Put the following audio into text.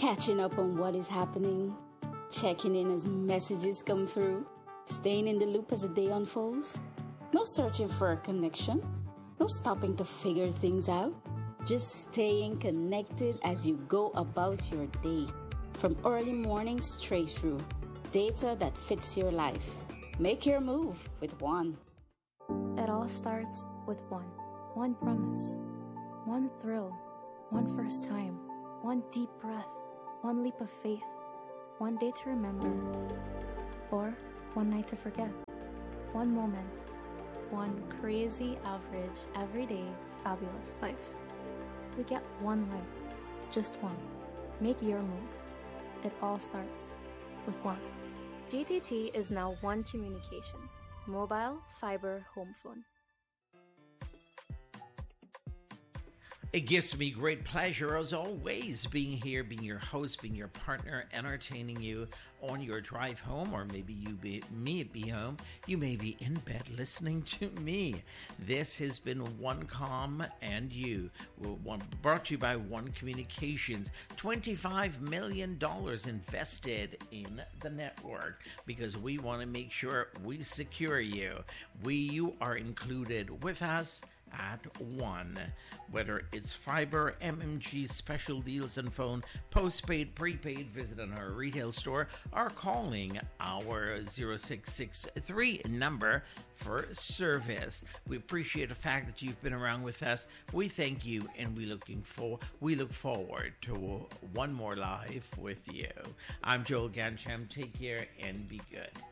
catching up on what is happening, checking in as messages come through, staying in the loop as the day unfolds. No searching for a connection, no stopping to figure things out. Just staying connected as you go about your day. From early morning straight through. Data that fits your life. Make your move with One. It all starts with one. One promise. One thrill. One first time. One deep breath. One leap of faith. One day to remember. Or one night to forget. One moment. One crazy, average, everyday, fabulous life. We get one life. Just one. Make your move. It all starts with One. GTT is now One Communications. Mobile, fiber, home phone. It gives me great pleasure, as always, being here, being your host, being your partner, entertaining you on your drive home, or maybe you may be home. You may be in bed listening to me. This has been OneCom and You, brought to you by One Communications. $25 million invested in the network because we want to make sure we secure you. You are included with us at One. Whether it's fiber, MMG, special deals and phone, postpaid, prepaid, visit on our retail store or calling our 0663 number for service. We appreciate the fact that you've been around with us. We thank you, and we look forward to one more live with you. I'm Joel Gancham. Take care and be good.